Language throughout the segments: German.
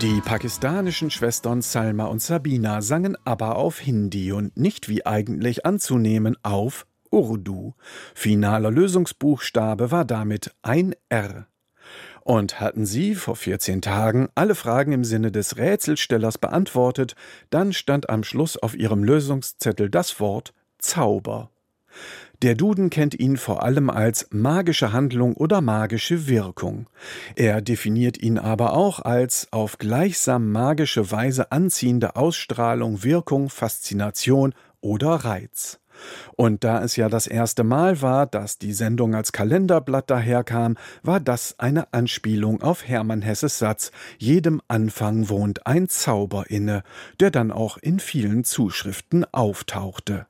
Die pakistanischen Schwestern Salma und Sabina sangen aber auf Hindi und nicht wie eigentlich anzunehmen auf Urdu. Finaler Lösungsbuchstabe war damit ein R. Und hatten sie vor 14 Tagen alle Fragen im Sinne des Rätselstellers beantwortet, dann stand am Schluss auf ihrem Lösungszettel das Wort Zauber. Der Duden kennt ihn vor allem als magische Handlung oder magische Wirkung. Er definiert ihn aber auch als auf gleichsam magische Weise anziehende Ausstrahlung, Wirkung, Faszination oder Reiz. Und da es ja das erste Mal war, dass die Sendung als Kalenderblatt daherkam, war das eine Anspielung auf Hermann Hesses Satz: Jedem Anfang wohnt ein Zauber inne, der dann auch in vielen Zuschriften auftauchte.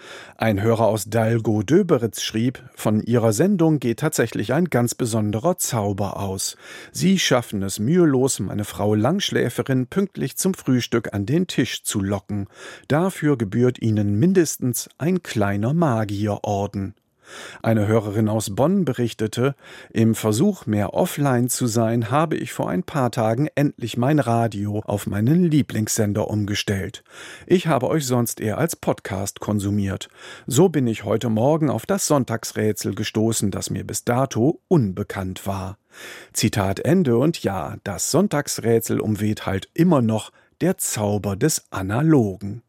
Ein Hörer aus Dalgo-Döberitz schrieb, von ihrer Sendung geht tatsächlich ein ganz besonderer Zauber aus. Sie schaffen es mühelos, meine Frau Langschläferin pünktlich zum Frühstück an den Tisch zu locken. Dafür gebührt ihnen mindestens ein kleiner Magierorden. Eine Hörerin aus Bonn berichtete, im Versuch, mehr offline zu sein, habe ich vor ein paar Tagen endlich mein Radio auf meinen Lieblingssender umgestellt. Ich habe euch sonst eher als Podcast konsumiert. So bin ich heute Morgen auf das Sonntagsrätsel gestoßen, das mir bis dato unbekannt war. Zitat Ende. Und ja, das Sonntagsrätsel umweht halt immer noch der Zauber des Analogen.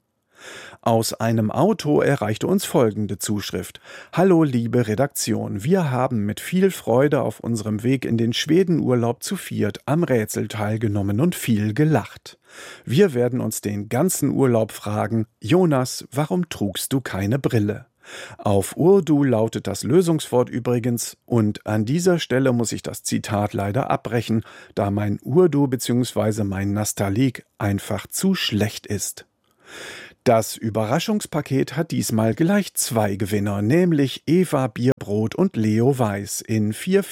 Aus einem Auto erreichte uns folgende Zuschrift. Hallo liebe Redaktion, wir haben mit viel Freude auf unserem Weg in den Schwedenurlaub zu viert am Rätsel teilgenommen und viel gelacht. Wir werden uns den ganzen Urlaub fragen, Jonas, warum trugst du keine Brille? Auf Urdu lautet das Lösungswort übrigens, und an dieser Stelle muss ich das Zitat leider abbrechen, da mein Urdu bzw. mein Nastaliq einfach zu schlecht ist. Das Überraschungspaket hat diesmal gleich 2 Gewinner, nämlich Eva Bierbrot und Leo Weiß in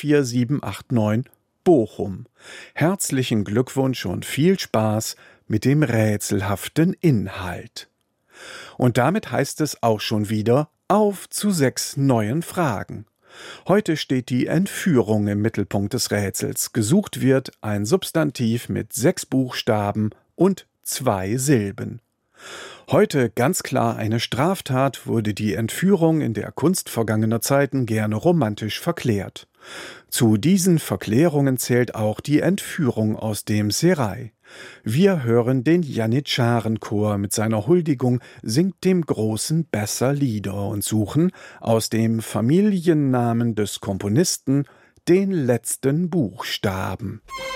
44789 Bochum. Herzlichen Glückwunsch und viel Spaß mit dem rätselhaften Inhalt. Und damit heißt es auch schon wieder auf zu 6 neuen Fragen. Heute steht die Entführung im Mittelpunkt des Rätsels. Gesucht wird ein Substantiv mit 6 Buchstaben und 2 Silben. Heute ganz klar eine Straftat, wurde die Entführung in der Kunst vergangener Zeiten gerne romantisch verklärt. Zu diesen Verklärungen zählt auch die Entführung aus dem Serai. Wir hören den Janitscharenchor mit seiner Huldigung singt dem großen Besser Lieder und suchen aus dem Familiennamen des Komponisten den letzten Buchstaben.